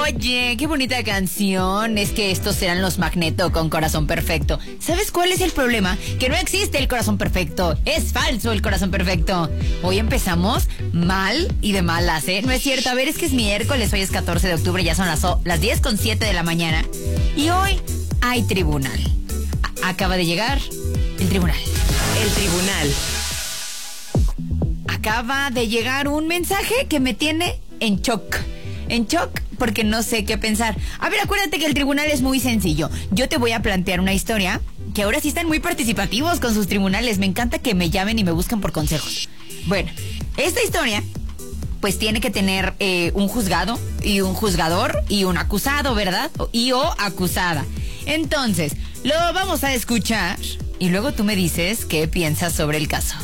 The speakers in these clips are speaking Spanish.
Oye, qué bonita canción. Es que estos serán los Magneto con Corazón Perfecto. ¿Sabes cuál es el problema? Que no existe el corazón perfecto. Es falso el corazón perfecto. Hoy empezamos mal y de malas, ¿eh? No es cierto. A ver, es que es miércoles, hoy es 14 de octubre, ya son las 10:07 de la mañana. Y hoy hay tribunal. Acaba de llegar el tribunal. El tribunal. Acaba de llegar un mensaje que me tiene en shock. En shock porque no sé qué pensar. A ver, acuérdate que el tribunal es muy sencillo. Yo te voy a plantear una historia que ahora sí están muy participativos con sus tribunales. Me encanta que me llamen y me busquen por consejos. Bueno, esta historia pues tiene que tener un juzgado y un juzgador y un acusado, ¿verdad? O acusada. Entonces, lo vamos a escuchar y luego tú me dices qué piensas sobre el caso.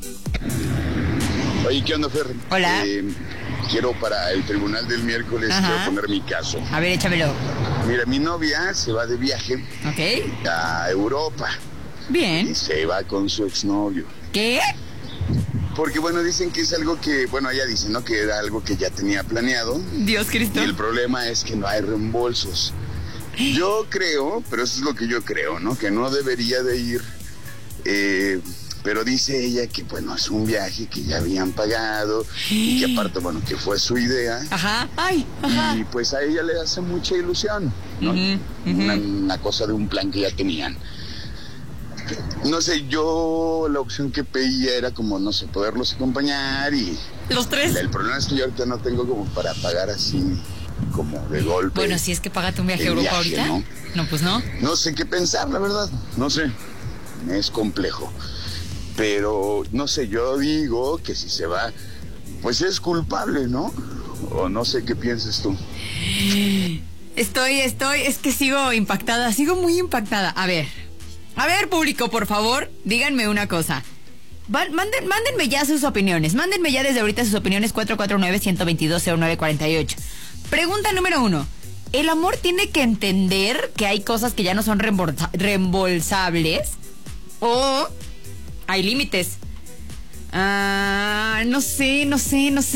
Oye, ¿qué onda, Fer? Hola. Quiero para el tribunal del miércoles, quiero poner mi caso. A ver, échamelo. Mira, mi novia se va de viaje Ok. a Europa Bien. y se va con su exnovio. ¿Qué? Porque, bueno, dicen que es algo que, bueno, ella dice, ¿no? Que era algo que ya tenía planeado. Dios Cristo. Y el problema es que no hay reembolsos. Yo creo, pero eso es lo que yo creo, ¿no? Que no debería de ir, pero dice ella que, bueno, es un viaje que ya habían pagado y que aparte, bueno, que fue su idea. Ajá. Ay, ajá. Y pues a ella le hace mucha ilusión, ¿no? Una cosa de un plan que ya tenían. No sé, yo la opción que pedía era como, no sé, poderlos acompañar y... ¿Los tres? El problema es que yo ahorita no tengo como para pagar así, como de golpe. Bueno, si es que paga tu viaje a Europa ahorita. No, pues no. No sé qué pensar, la verdad. No sé. Es complejo. Pero, no sé, yo digo que si se va, pues es culpable, ¿no? O no sé qué piensas tú. Es que sigo impactada, sigo muy impactada. A ver, público, por favor, díganme una cosa. Mándenme ya sus opiniones. Mándenme ya desde ahorita sus opiniones 449-122-0948. Pregunta número 1. ¿El amor tiene que entender que hay cosas que ya no son reembolsables? ¿O hay límites? No sé.